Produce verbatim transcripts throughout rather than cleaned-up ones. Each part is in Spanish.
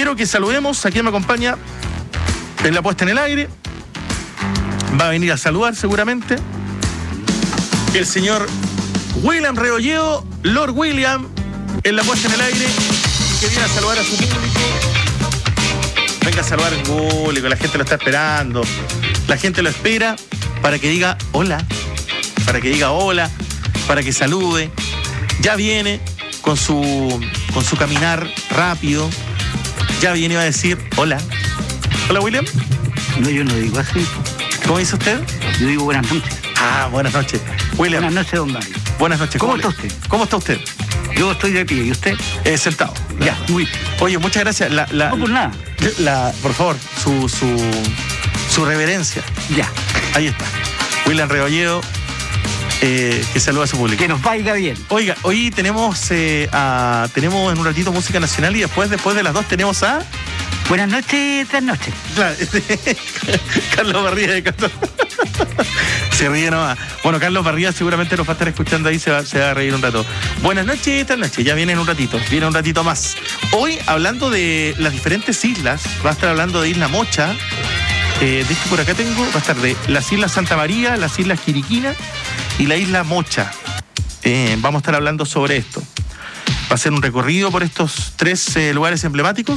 quiero que saludemos a quien me acompaña en la puesta en el aire. Va a venir a saludar seguramente el señor William Rebolledo, Lord William, en la puesta en el aire, que viene a saludar a su público. Venga a saludar al público, la gente lo está esperando. La gente lo espera para que diga hola, para que diga hola, para que salude. Ya viene con su, con su caminar rápido. Ya viene a decir hola. Hola, William. No, yo no digo así. ¿Cómo dice usted? Yo digo buenas noches. Ah, buenas noches. William. Buenas noches, don Mario. Buenas noches. ¿Cómo, ¿Cómo está le... usted? ¿Cómo está usted? Yo estoy de pie. ¿Y usted? Eh, sentado. Ya, muy bien. Oye, muchas gracias. La, la, No por nada. La, por favor, su, su, su reverencia. Ya. Ahí está. William Rebolledo, eh, que saluda a su público. Que nos vaya bien. Oiga, hoy tenemos, eh, a, tenemos en un ratito música nacional y después, después de las dos tenemos a... Buenas noches, buenas noches. Claro, este, Carlos Barría de Cato. Se ríe nomás. Bueno, Carlos Barría seguramente nos va a estar escuchando ahí, se va, se va a reír un rato. Buenas noches, esta noche, ya viene en un ratito, viene un ratito más. Hoy, hablando de las diferentes islas, va a estar hablando de Isla Mocha. Eh, de hecho, por acá tengo, va a estar de las Islas Santa María, las Islas Quiriquina y la Isla Mocha. Eh, vamos a estar hablando sobre esto. Va a ser un recorrido por estos tres eh, lugares emblemáticos.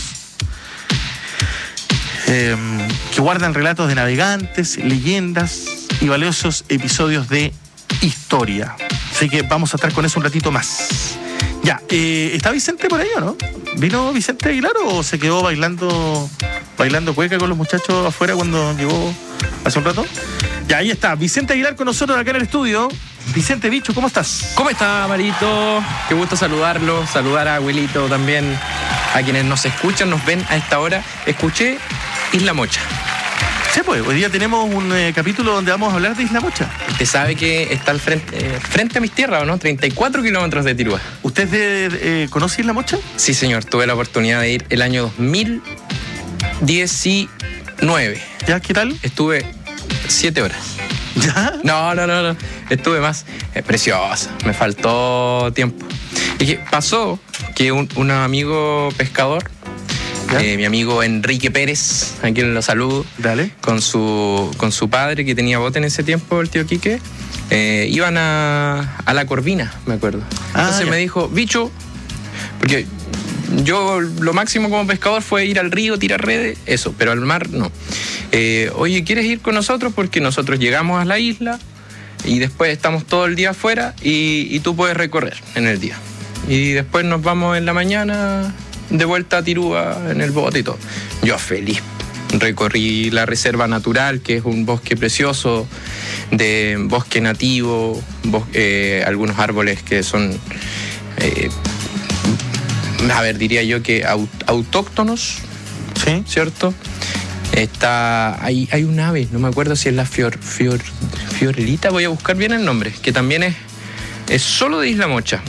Eh, que guardan relatos de navegantes, leyendas y valiosos episodios de historia. Así que vamos a estar con eso un ratito más. Ya, eh, ¿está Vicente por ahí o no? ¿Vino Vicente Aguilar o se quedó bailando bailando cueca con los muchachos afuera cuando llegó hace un rato? Ya, ahí está, Vicente Aguilar con nosotros acá en el estudio. Vicente Bicho, ¿cómo estás? ¿Cómo está, Marito? Qué gusto saludarlo, saludar a Abuelito también, a quienes nos escuchan, nos ven a esta hora. Escuché Isla Mocha. Sí, pues, hoy día tenemos un eh, capítulo donde vamos a hablar de Isla Mocha. Usted sabe que está al frente, eh, frente a mis tierras, ¿o no? treinta y cuatro kilómetros de Tirúa. ¿Usted de, de, eh, conoce Isla Mocha? Sí, señor, tuve la oportunidad de ir el año dos mil diecinueve. ¿Ya? ¿Qué tal? Estuve siete horas. ¿Ya? No, no, no, no. Estuve más. Es preciosa. Me faltó tiempo. Y que pasó que un, un amigo pescador, eh, mi amigo Enrique Pérez, a quien lo saludo, Dale. Con su, con su padre, que tenía bote en ese tiempo, el tío Quique, eh, iban a, a La Corvina, me acuerdo. Ah, Entonces ya. me dijo, bicho, porque yo lo máximo como pescador fue ir al río, tirar redes, eso, pero al mar no. Eh, oye, ¿quieres ir con nosotros? Porque nosotros llegamos a la isla y después estamos todo el día afuera y, y tú puedes recorrer en el día. Y después nos vamos en la mañana de vuelta a Tirúa en el bote y todo. Yo feliz. Recorrí la reserva natural, que es un bosque precioso, de bosque nativo, bosque, eh, algunos árboles que son... Eh, a ver, diría yo que aut autóctonos, sí, ¿cierto? Está, hay, hay un ave, no me acuerdo si es la fior, fior, fiorelita, voy a buscar bien el nombre, que también es, es solo de Isla Mocha.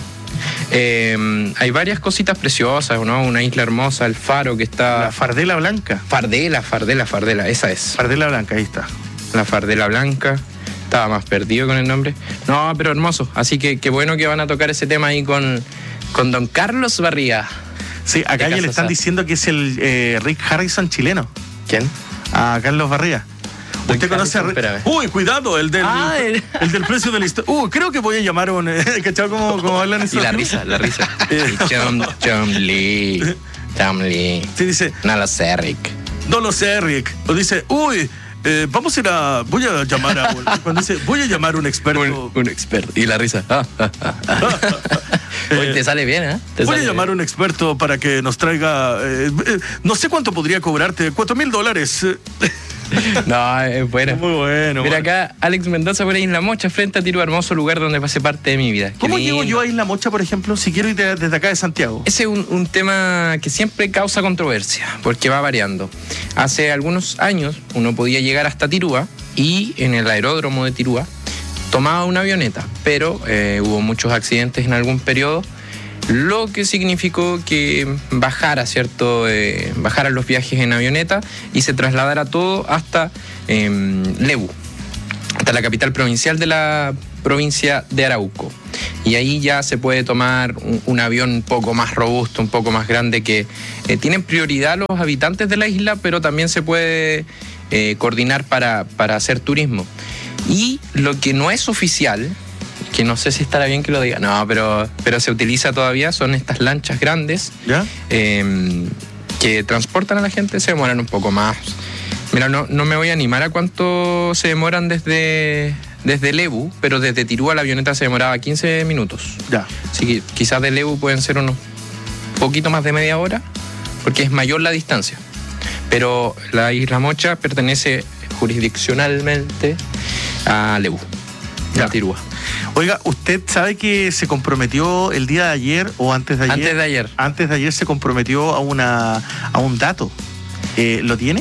Eh, hay varias cositas preciosas, ¿no? Una isla hermosa, el faro que está... La Fardela Blanca. Fardela, Fardela, Fardela, esa es. Fardela Blanca, ahí está. La Fardela Blanca. Estaba más perdido con el nombre. No, pero hermoso. Así que qué bueno que van a tocar ese tema ahí con, con don Carlos Barría. Sí, acá ya le están diciendo que es el eh, Rick Harrison chileno. ¿Quién? A Carlos Barría. ¿Usted conoce a Rick? Uy, cuidado, el del, Ah, el... el del precio de la historia. Uy, creo que voy a llamar a un... ¿Cachado cómo, cómo hablan eso? Y la risa, la risa. Chom, Chom Lee. Chom Lee. Sí, dice... No lo sé, Rick. No lo sé, Rick. O dice, uy... Eh, vamos a ir a... Voy a llamar a... Cuando dice, voy a llamar a un experto... Un, un experto. Y la risa. Hoy te sale bien, ¿eh? Te voy sale a llamar a un experto para que nos traiga... Eh, eh, no sé cuánto podría cobrarte. Cuatro mil dólares. No, es bueno. Muy bueno. Mira bueno. acá, Alex Mendoza por Isla Mocha, frente a Tirúa, hermoso lugar donde pasé parte de mi vida. Qué ¿Cómo lindo. llego yo a Isla Mocha, por ejemplo, si quiero ir de, desde acá de Santiago? Ese es un, un tema que siempre causa controversia, porque va variando. Hace algunos años uno podía llegar hasta Tirúa y en el aeródromo de Tirúa tomaba una avioneta, pero eh, hubo muchos accidentes en algún periodo, lo que significó que bajara, ¿cierto? Eh, bajaran los viajes en avioneta y se trasladara todo hasta eh, Lebu, hasta la capital provincial de la provincia de Arauco. Y ahí ya se puede tomar un, un avión un poco más robusto, un poco más grande, que eh, tienen prioridad los habitantes de la isla, pero también se puede eh, coordinar para, para hacer turismo. Y lo que no es oficial, que no sé si estará bien que lo diga, no, pero, pero se utiliza todavía, son estas lanchas grandes, ¿ya? Eh, que transportan a la gente, se demoran un poco más. Mira, no, no me voy a animar a cuánto se demoran desde, desde Lebu, pero desde Tirúa la avioneta se demoraba quince minutos. Ya. Así que quizás de Lebu pueden ser unos poquito más de media hora, porque es mayor la distancia. Pero la Isla Mocha pertenece jurisdiccionalmente a Lebu, Ya. a Tirúa. Oiga, ¿usted sabe que se comprometió el día de ayer o antes de ayer? Antes de ayer. Antes de ayer se comprometió a, una, a un dato. Eh, ¿Lo tiene?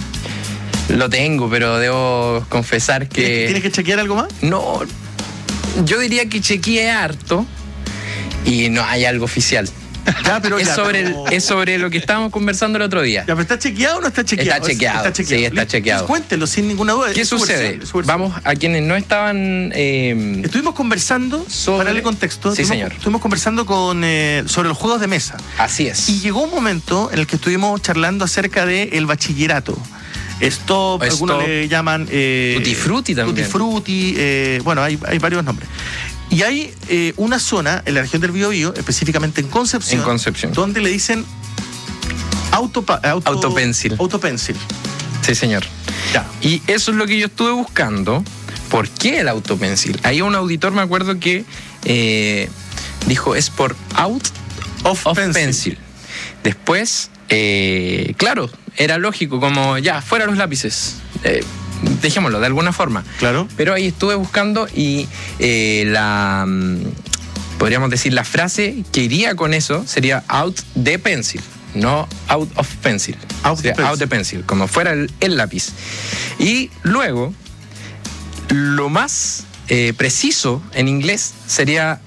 Lo tengo, pero debo confesar que... ¿Tienes que chequear algo más? No, yo diría que chequeé harto y no hay algo oficial. Ya, pero es, ya, sobre pero... el, es sobre lo que estábamos conversando el otro día. Ya, pero ¿está chequeado o no está chequeado? Está chequeado, Está chequeado. sí, está Listo. chequeado. Cuéntelo sin ninguna duda. ¿Qué Es su sucede? versión, es su versión. Vamos a quienes no estaban... Eh, Estuvimos conversando, sobre- para darle contexto, Sí, estuvimos, señor. estuvimos conversando con, eh, sobre los juegos de mesa. así es. Y llegó un momento en el que estuvimos charlando acerca del bachillerato. Stop, Stop. algunos le llaman... Eh, Tutti Frutti también. Tutti Frutti, eh, bueno, hay, hay varios nombres. Y hay eh, una zona en la región del Biobío, específicamente en Concepción, En Concepción. donde le dicen auto, auto, Autopencil. Autopencil. Sí, señor. Ya. Y eso es lo que yo estuve buscando. ¿Por qué el autopencil? Ahí un auditor, me acuerdo que eh, dijo, es por out Of, of pencil. pencil. Después, eh, claro, era lógico, como ya, fuera los lápices. Eh, dejémoslo de alguna forma. Claro. Pero ahí estuve buscando y eh, la, mm, podríamos decir, la frase que iría con eso sería out de pencil, no out of pencil. Out Sería the pencil. out de pencil, como fuera el, el lápiz. Y luego, lo más eh, preciso en inglés sería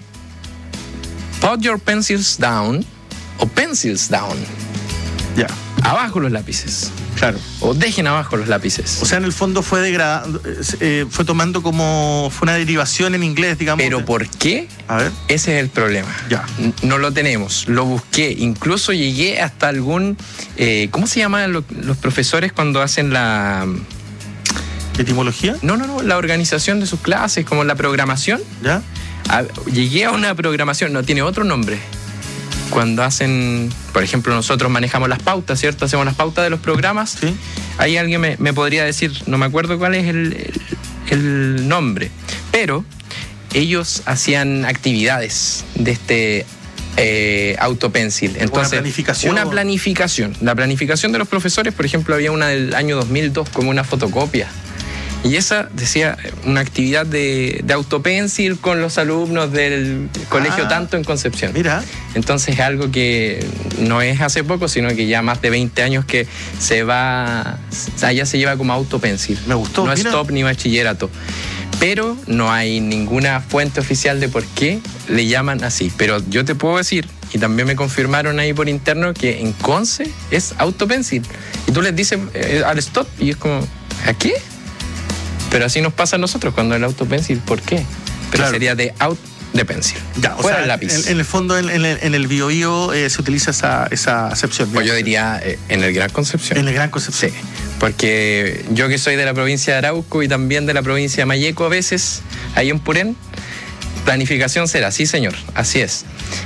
put your pencils down o pencils down. Ya, Abajo los lápices. claro. O dejen abajo los lápices. O sea, en el fondo fue degradando, eh, fue tomando como, fue una derivación en inglés, digamos. Pero de- ¿por qué? A ver. Ese es el problema. Ya. N- No lo tenemos. Lo busqué. Incluso llegué hasta algún... eh, ¿Cómo se llaman lo- los profesores cuando hacen la... ¿Etimología? No, no, no. La organización de sus clases, como la programación. ¿Ya? A- llegué a una programación. No, tiene otro nombre. Cuando hacen... Por ejemplo, nosotros manejamos las pautas, ¿cierto? Hacemos las pautas de los programas. Sí. Ahí alguien me, me podría decir, no me acuerdo cuál es el, el- el nombre, pero ellos hacían actividades de este eh, autopencil. Entonces, planificación. Una planificación. La planificación de los profesores, por ejemplo, había una del año dos mil dos como una fotocopia. Y esa decía una actividad de, de autopencil con los alumnos del colegio Ah. tanto en Concepción. Mira. Entonces es algo que no es hace poco, sino que ya más de veinte años que se va, o sea, ya se lleva como autopencil. Me gustó, No es mira. top ni bachillerato. Pero no hay ninguna fuente oficial de por qué le llaman así. Pero yo te puedo decir, y también me confirmaron ahí por interno, que en Conce es autopencil. Y tú les dices eh, al stop y es como, ¿a qué? Pero así nos pasa a nosotros cuando el autopencil, ¿por qué? Pero Claro. sería de out de pencil. Ya, o Fuera sea, el lápiz. En, en el fondo, en, en el, en el Biobío eh, se utiliza esa, esa acepción. Pues yo digamos. diría eh, en el Gran Concepción. En el Gran Concepción. Sí, porque yo que soy de la provincia de Arauco y también de la provincia de Mayeco a veces, ahí en Purén, planificación será, sí señor, así es.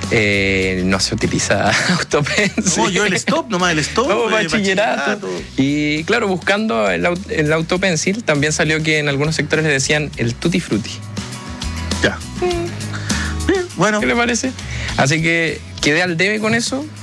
Eh, no se utiliza autopencil. No, yo el stop, nomás el stop. No, eh, bachillerato. Y claro, buscando el, au- el autopencil, también salió que en algunos sectores le decían el tutti frutti. Ya. Bien, bueno. ¿Qué le parece? Así que quedé al debe con eso,